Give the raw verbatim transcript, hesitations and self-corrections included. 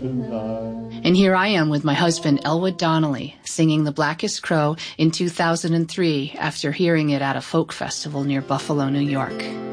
And here I am with my husband, Elwood Donnelly, singing The Blackest Crow in two thousand three after hearing it at a folk festival near Buffalo, New York.